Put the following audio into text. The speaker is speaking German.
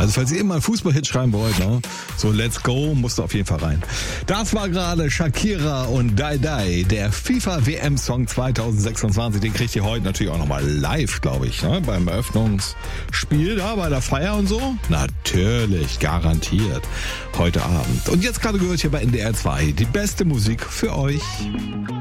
Also falls ihr immer einen Fußballhit schreiben wollt, ne? So Let's Go, musst du auf jeden Fall rein. Das war gerade Shakira und Die Die, der FIFA WM-Song 2026. Den kriegt ihr heute natürlich auch nochmal live, glaube ich, ne? Beim Eröffnungsspiel da, bei der Feier und so. Natürlich, garantiert. Heute Abend. Und jetzt gerade gehört hier bei NDR 2 die beste Musik für euch.